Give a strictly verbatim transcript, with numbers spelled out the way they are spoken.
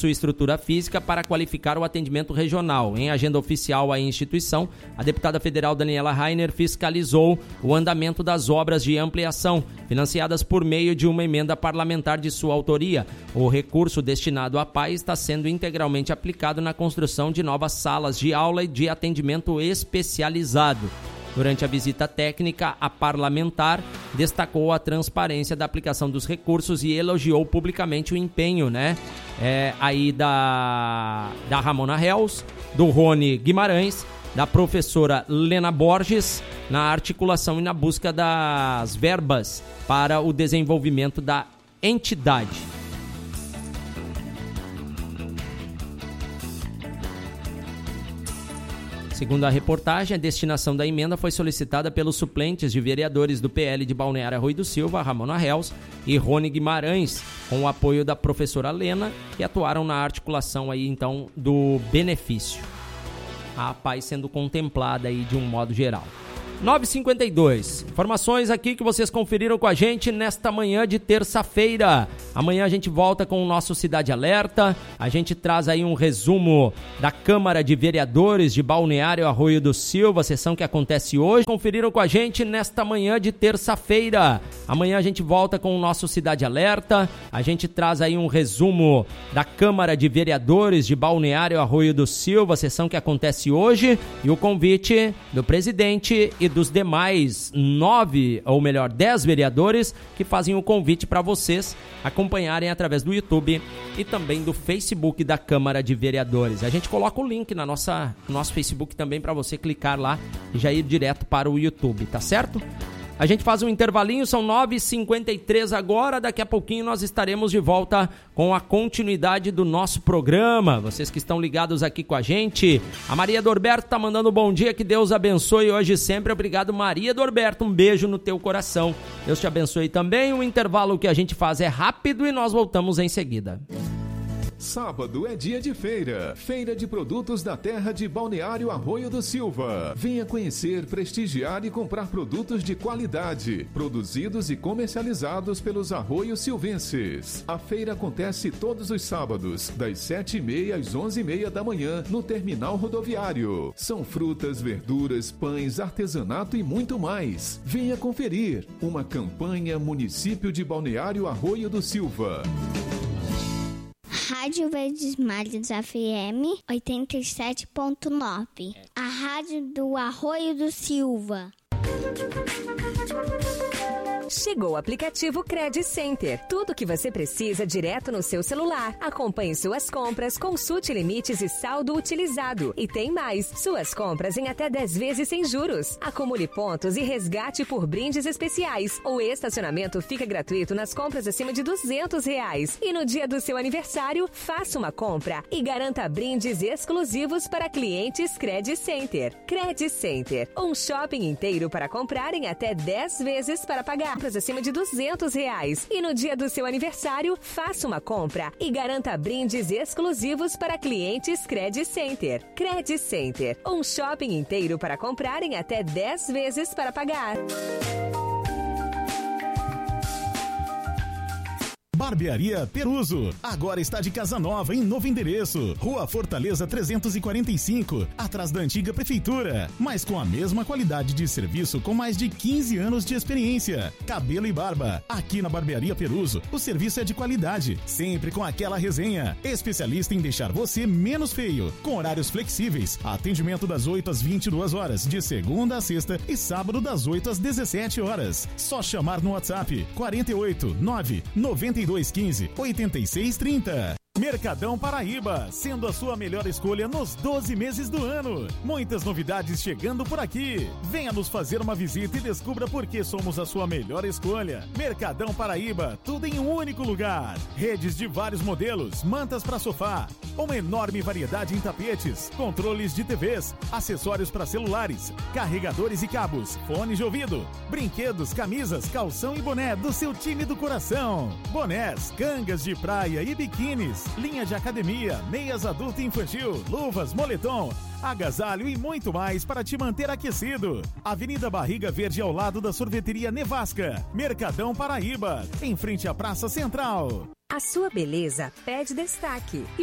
sua estrutura física para qualificar o atendimento regional. Em agenda oficial à instituição, a deputada federal Daniela Rainer fiscalizou o andamento das obras de ampliação, financiadas por meio de uma emenda parlamentar de sua autoria. O recurso destinado à P A I está sendo integralmente aplicado na construção de novas salas de aula e de atendimento especializado. Durante a visita técnica, a parlamentar destacou a transparência da aplicação dos recursos e elogiou publicamente o empenho, né? É, aí da, da Ramona Hells, do Rony Guimarães, da professora Lena Borges, na articulação e na busca das verbas para o desenvolvimento da entidade. Segundo a reportagem, a destinação da emenda foi solicitada pelos suplentes de vereadores do P L de Balneário Arroio do Silva, Ramona Hells e Rony Guimarães, com o apoio da professora Lena, que atuaram na articulação aí, então, do benefício. A P A I sendo contemplada aí de um modo geral. nove e cinquenta e dois. Informações aqui que vocês conferiram com a gente nesta manhã de terça-feira. Amanhã a gente volta com o nosso Cidade Alerta. A gente traz aí um resumo da Câmara de Vereadores de Balneário Arroio do Silva, sessão que acontece hoje. Conferiram com a gente nesta manhã de terça-feira. Amanhã a gente volta com o nosso Cidade Alerta. A gente traz aí um resumo da Câmara de Vereadores de Balneário Arroio do Silva, sessão que acontece hoje. E o convite do presidente e dos demais nove, ou melhor, dez vereadores que fazem o convite para vocês acompanharem através do YouTube e também do Facebook da Câmara de Vereadores. A gente coloca o link na nossa, no nosso Facebook também para você clicar lá e já ir direto para o YouTube, tá certo? A gente faz um intervalinho, são nove e cinquenta e três agora, daqui a pouquinho nós estaremos de volta com a continuidade do nosso programa. Vocês que estão ligados aqui com a gente, a Maria Dorberto tá mandando um bom dia, que Deus abençoe hoje e sempre. Obrigado, Maria Dorberto, um beijo no teu coração. Deus te abençoe também. O intervalo que a gente faz é rápido e nós voltamos em seguida. Sábado é dia de feira. Feira de produtos da terra de Balneário Arroio do Silva. Venha conhecer, prestigiar e comprar produtos de qualidade, produzidos e comercializados pelos arroios silvenses. A feira acontece todos os sábados, das sete e meia às onze e meia da manhã, no terminal rodoviário. São frutas, verduras, pães, artesanato e muito mais. Venha conferir. Uma campanha Município de Balneário Arroio do Silva. Rádio Verdes Mares F M oitenta e sete ponto nove. A rádio do Arroio do Silva. Chegou o aplicativo Credit Center. Tudo o que você precisa direto no seu celular. Acompanhe suas compras, consulte limites e saldo utilizado. E tem mais, suas compras em até dez vezes sem juros. Acumule pontos e resgate por brindes especiais. O estacionamento fica gratuito nas compras acima de duzentos reais. E no dia do seu aniversário, faça uma compra e garanta brindes exclusivos para clientes Credit Center. Credit Center, um shopping inteiro para comprar em até dez vezes para pagar. Compras acima de duzentos reais. E no dia do seu aniversário, faça uma compra e garanta brindes exclusivos para clientes Credit Center. Credit Center, um shopping inteiro para comprar em até dez vezes para pagar. Barbearia Peruso, agora está de casa nova em novo endereço, Rua Fortaleza trezentos e quarenta e cinco, atrás da antiga prefeitura, mas com a mesma qualidade de serviço com mais de quinze anos de experiência. Cabelo e barba, aqui na Barbearia Peruso, o serviço é de qualidade, sempre com aquela resenha, especialista em deixar você menos feio, com horários flexíveis, atendimento das oito às vinte e duas horas, de segunda a sexta e sábado das oito às dezessete horas. Só chamar no WhatsApp quarenta e oito, nove, noventa e dois, quinze, oitenta e seis, trinta. Mercadão Paraíba, sendo a sua melhor escolha nos doze meses do ano. Muitas novidades chegando por aqui. Venha nos fazer uma visita e descubra por que somos a sua melhor escolha. Mercadão Paraíba, tudo em um único lugar. Redes de vários modelos, mantas para sofá, uma enorme variedade em tapetes, controles de T Vs, acessórios para celulares, carregadores e cabos, fones de ouvido, brinquedos, camisas, calção e boné do seu time do coração. Bonés, cangas de praia e biquínis, linha de academia, meias adulto e infantil, luvas, moletom, agasalho e muito mais para te manter aquecido. Avenida Barriga Verde, ao lado da sorveteria Nevasca. Mercadão Paraíba, em frente à Praça Central. A sua beleza pede destaque.